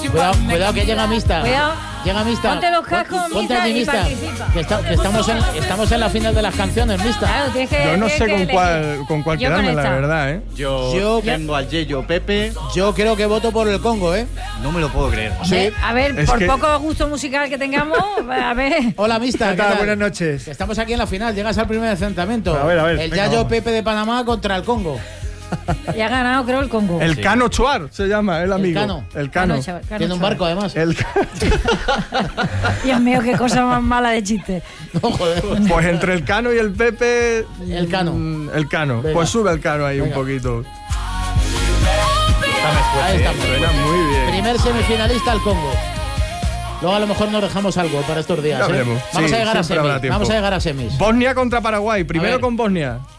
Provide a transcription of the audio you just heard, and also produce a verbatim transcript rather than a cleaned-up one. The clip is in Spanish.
Cuidado, cuidado que llega Mista. Cuidado. Llega Mista. Ponte los cascos, Ponte Mista, aquí, y Mista. participa. Que, está- que estamos, en, estamos en la final de las canciones, Mista. Claro, tienes que- Yo no tienes sé que con elegir. cuál, con cuál Yo con quedarme, la esta. verdad, ¿eh? Yo, Yo- tengo al Yeyo Pepe. Yo creo que voto por el Congo, ¿eh? No me lo puedo creer. Hombre, a ver, Es por que- poco gusto musical que tengamos, a ver. Hola, Mista. ¿Qué tal? Buenas noches. Que estamos aquí en la final. Llegas al primer enfrentamiento. A ver, a ver, El venga, Yayo vamos. Pepe de Panamá contra el Congo. Y ha ganado, creo, el Congo. El Cano Chuar se llama, el amigo. Cano. El Cano. Cano, chaval, Cano, Tiene un chaval. barco, además. El Dios mío, qué cosa más mala de chiste. No, joder. Pues entre el Cano y el Pepe. El Cano. mm, El Cano. Venga. Pues sube el Cano ahí Venga. un poquito. Ahí estamos. Suena muy bien. Primer semifinalista, el Congo. Luego a lo mejor nos dejamos algo para estos días. Ya ¿eh? veremos. Vamos Sí, a llegar a siempre habrá semis. tiempo. Vamos a llegar a semis. Bosnia contra Paraguay. Primero ver. con Bosnia.